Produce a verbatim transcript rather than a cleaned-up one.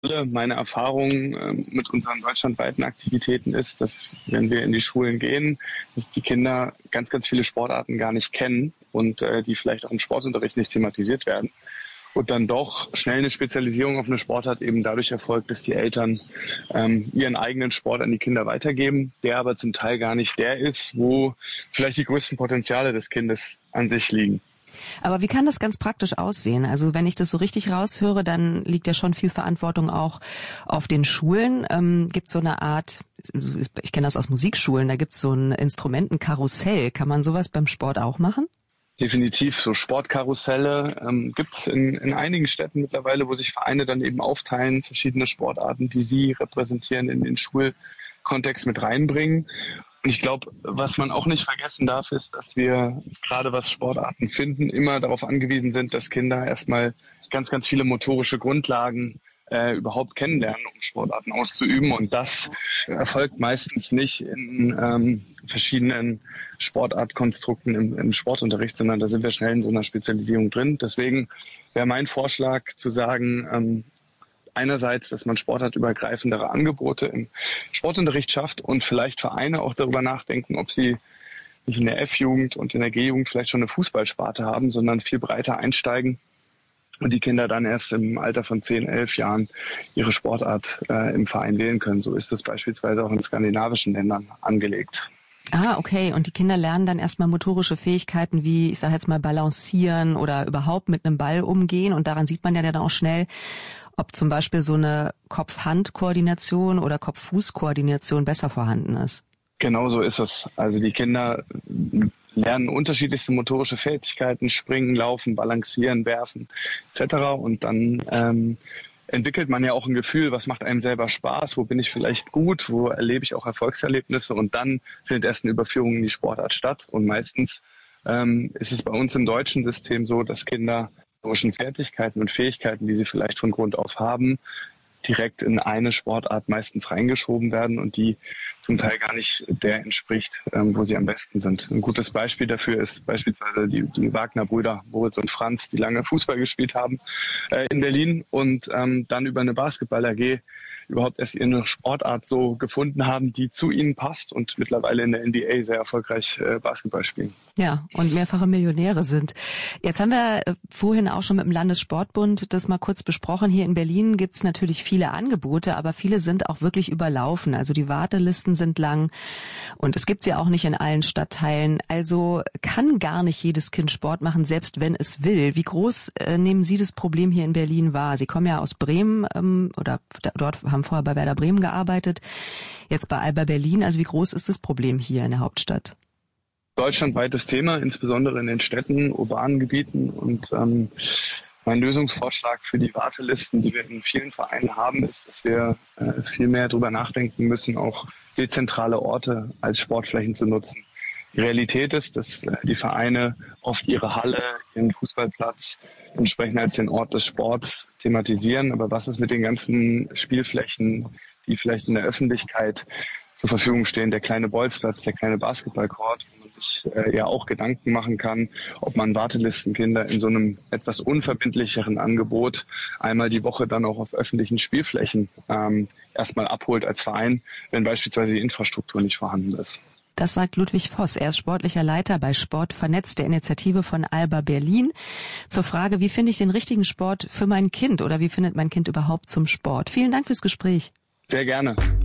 Meine Erfahrung ähm, mit unseren deutschlandweiten Aktivitäten ist, dass wenn wir in die Schulen gehen, dass die Kinder ganz, ganz viele Sportarten gar nicht kennen und äh, die vielleicht auch im Sportunterricht nicht thematisiert werden. Und dann doch schnell eine Spezialisierung auf eine Sportart eben dadurch erfolgt, dass die Eltern ähm, ihren eigenen Sport an die Kinder weitergeben, der aber zum Teil gar nicht der ist, wo vielleicht die größten Potenziale des Kindes an sich liegen. Aber wie kann das ganz praktisch aussehen? Also wenn ich das so richtig raushöre, dann liegt ja schon viel Verantwortung auch auf den Schulen. Ähm, gibt es so eine Art, ich kenne das aus Musikschulen, da gibt es so ein Instrumentenkarussell. Kann man sowas beim Sport auch machen? Definitiv, so Sportkarusselle ähm, gibt es in, in einigen Städten mittlerweile, wo sich Vereine dann eben aufteilen, verschiedene Sportarten, die sie repräsentieren, in den Schulkontext mit reinbringen. Und ich glaube, was man auch nicht vergessen darf, ist, dass wir gerade was Sportarten finden, immer darauf angewiesen sind, dass Kinder erstmal ganz, ganz viele motorische Grundlagen äh, überhaupt kennenlernen, um Sportarten auszuüben. Und das erfolgt meistens nicht in ähm, verschiedenen Sportartkonstrukten im, im Sportunterricht, sondern da sind wir schnell in so einer Spezialisierung drin. Deswegen wäre mein Vorschlag zu sagen, ähm, einerseits, dass man sportartübergreifendere Angebote im Sportunterricht schafft und vielleicht Vereine auch darüber nachdenken, ob sie nicht in der F-Jugend und in der G-Jugend vielleicht schon eine Fußballsparte haben, sondern viel breiter einsteigen und die Kinder dann erst im Alter von zehn, elf Jahren ihre Sportart äh, im Verein wählen können. So ist es beispielsweise auch in skandinavischen Ländern angelegt. Ah, okay. Und die Kinder lernen dann erstmal motorische Fähigkeiten wie, ich sage jetzt mal, balancieren oder überhaupt mit einem Ball umgehen. Und daran sieht man ja dann auch schnell, ob zum Beispiel so eine Kopf-Hand-Koordination oder Kopf-Fuß-Koordination besser vorhanden ist. Genau so ist es. Also die Kinder lernen unterschiedlichste motorische Fähigkeiten, springen, laufen, balancieren, werfen et cetera. Und dann ähm, entwickelt man ja auch ein Gefühl, was macht einem selber Spaß, wo bin ich vielleicht gut, wo erlebe ich auch Erfolgserlebnisse und dann findet erst eine Überführung in die Sportart statt. Und meistens ähm, ist es bei uns im deutschen System so, dass Kinder motorischen Fertigkeiten und Fähigkeiten, die sie vielleicht von Grund auf haben, direkt in eine Sportart meistens reingeschoben werden und die zum Teil gar nicht der entspricht, ähm, wo sie am besten sind. Ein gutes Beispiel dafür ist beispielsweise die, die Wagner-Brüder, Moritz und Franz, die lange Fußball gespielt haben äh, in Berlin und ähm, dann über eine Basketball-A G überhaupt erst ihre Sportart so gefunden haben, die zu ihnen passt und mittlerweile in der N B A sehr erfolgreich äh, Basketball spielen. Ja, und mehrfache Millionäre sind. Jetzt haben wir äh, vorhin auch schon mit dem Landessportbund das mal kurz besprochen. Hier in Berlin gibt's natürlich viele Angebote, aber viele sind auch wirklich überlaufen. Also die Wartelisten sind lang und es gibt sie auch nicht in allen Stadtteilen. Also kann gar nicht jedes Kind Sport machen, selbst wenn es will. Wie groß äh, nehmen Sie das Problem hier in Berlin wahr? Sie kommen ja aus Bremen ähm, oder dort haben vorher bei Werder Bremen gearbeitet, jetzt bei Alba Berlin. Also wie groß ist das Problem hier in der Hauptstadt? Deutschlandweites Thema, insbesondere in den Städten, urbanen Gebieten. Und ähm, mein Lösungsvorschlag für die Wartelisten, die wir in vielen Vereinen haben, ist, dass wir äh, viel mehr darüber nachdenken müssen, auch dezentrale Orte als Sportflächen zu nutzen. Die Realität ist, dass äh, die Vereine oft ihre Halle, ihren Fußballplatz entsprechend als den Ort des Sports thematisieren. Aber was ist mit den ganzen Spielflächen, die vielleicht in der Öffentlichkeit zur Verfügung stehen, der kleine Bolzplatz, der kleine Basketballcourt, wo man sich äh, ja auch Gedanken machen kann, ob man Wartelistenkinder in so einem etwas unverbindlicheren Angebot einmal die Woche dann auch auf öffentlichen Spielflächen ähm, erstmal abholt als Verein, wenn beispielsweise die Infrastruktur nicht vorhanden ist. Das sagt Ludwig Voss. Er ist sportlicher Leiter bei Sport vernetzt, der Initiative von Alba Berlin. Zur Frage, wie finde ich den richtigen Sport für mein Kind oder wie findet mein Kind überhaupt zum Sport? Vielen Dank fürs Gespräch. Sehr gerne.